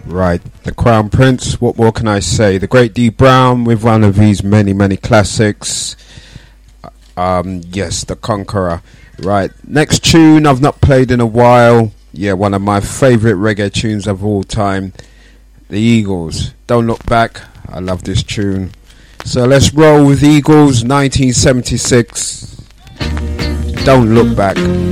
Right, the Crown Prince, what more can I say? The Great D Brown with one of his many classics. Yes, The Conqueror. Right, next tune I've not played in a while. Yeah, one of my favourite reggae tunes of all time. The Eagles, Don't Look Back. I love this tune. So let's roll with Eagles, 1976. Don't Look Back.